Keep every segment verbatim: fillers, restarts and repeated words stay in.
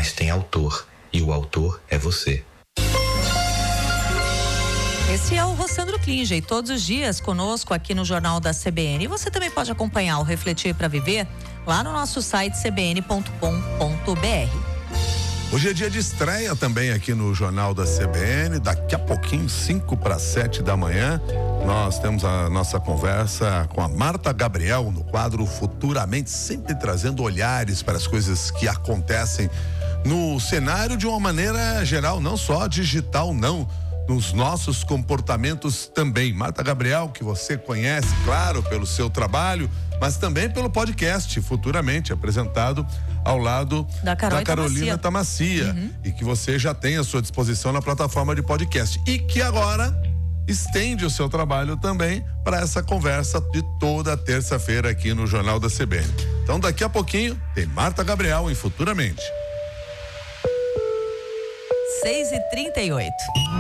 mas tem autor, e o autor é você. Esse é o Rossandro Klinge, e todos os dias conosco aqui no Jornal da C B N. E você também pode acompanhar o Refletir para Viver lá no nosso site c b n ponto com ponto b r. Hoje é dia de estreia também aqui no Jornal da C B N. Daqui a pouquinho, cinco para sete da manhã, nós temos a nossa conversa com a Marta Gabriel no quadro Futuramente, sempre trazendo olhares para as coisas que acontecem no cenário de uma maneira geral, não só digital, não. Nos nossos comportamentos também. Marta Gabriel, que você conhece, claro, pelo seu trabalho, mas também pelo podcast Futuramente, apresentado ao lado da, Carol da Carolina Tamacia, uhum. E que você já tem à sua disposição na plataforma de podcast. E que agora estende o seu trabalho também para essa conversa de toda terça-feira aqui no Jornal da C B N. Então, daqui a pouquinho, tem Marta Gabriel em Futuramente. seis e trinta e oito.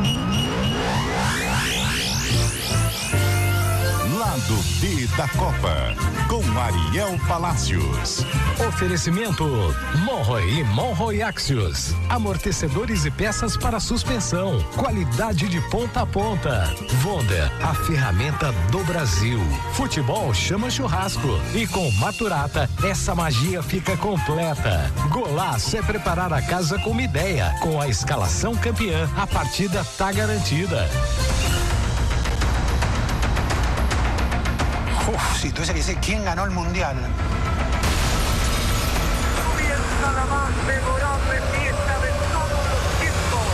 Lado B da Copa, com Ariel Palacios. Oferecimento Monroe e Monroe Axios. Amortecedores e peças para suspensão. Qualidade de ponta a ponta. Wonder, a ferramenta do Brasil. Futebol chama churrasco. E com Maturata, essa magia fica completa. Golaço é preparar a casa com uma ideia. Com a escalação campeã, a partida tá garantida. Uf, si tuviese que decir quién ganó el mundial. Comienza la más memorable fiesta de todos los tiempos.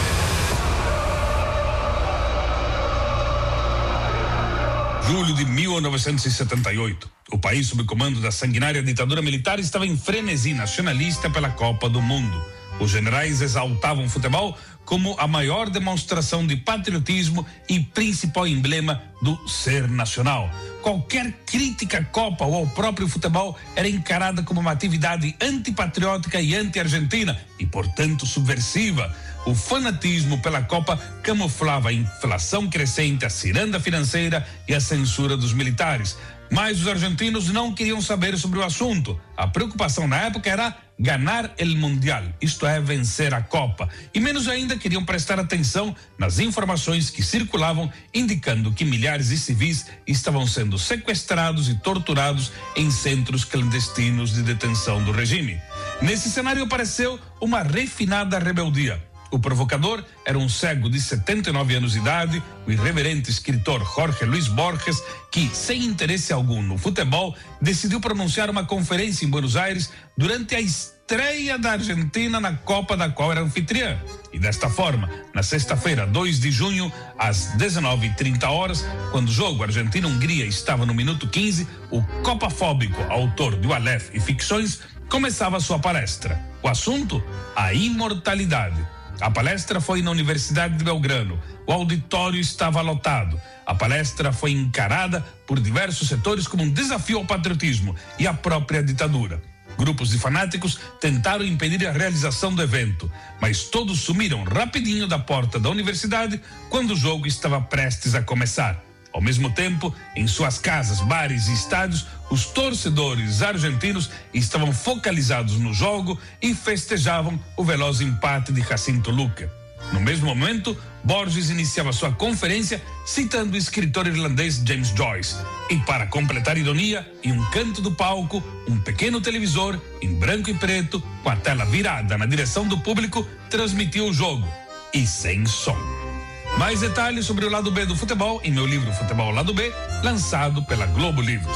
Julho de mil novecentos e setenta e oito. O país, sob o comando da sanguinária ditadura militar, estava em frenesi nacionalista pela Copa do Mundo. Os generais exaltavam o futebol como a maior demonstração de patriotismo e principal emblema do ser nacional. Qualquer crítica à Copa ou ao próprio futebol era encarada como uma atividade antipatriótica e anti-argentina e, portanto, subversiva. O fanatismo pela Copa camuflava a inflação crescente, a ciranda financeira e a censura dos militares. Mas os argentinos não queriam saber sobre o assunto. A preocupação na época era ganhar el mundial, isto é, vencer a Copa. E menos ainda queriam prestar atenção nas informações que circulavam indicando que milhares de civis estavam sendo sequestrados e torturados em centros clandestinos de detenção do regime. Nesse cenário apareceu uma refinada rebeldia. O provocador era um cego de setenta e nove anos de idade, o irreverente escritor Jorge Luis Borges, que, sem interesse algum no futebol, decidiu pronunciar uma conferência em Buenos Aires durante a estreia da Argentina na Copa da qual era anfitriã. E desta forma, na sexta-feira, dois de junho, às dezenove e trinta horas, quando o jogo Argentina-Hungria estava no minuto quinze, o copafóbico autor do Aleph e ficções começava sua palestra. O assunto? A imortalidade. A palestra foi na Universidade de Belgrano. O auditório estava lotado. A palestra foi encarada por diversos setores como um desafio ao patriotismo e à própria ditadura. Grupos de fanáticos tentaram impedir a realização do evento, mas todos sumiram rapidinho da porta da universidade quando o jogo estava prestes a começar. Ao mesmo tempo, em suas casas, bares e estádios, os torcedores argentinos estavam focalizados no jogo e festejavam o veloz empate de Jacinto Luque. No mesmo momento, Borges iniciava sua conferência citando o escritor irlandês James Joyce. E para completar a ironia, em um canto do palco, um pequeno televisor, em branco e preto, com a tela virada na direção do público, transmitia o jogo. E sem som. Mais detalhes sobre o lado B do futebol em meu livro Futebol Lado B, lançado pela Globo Livros.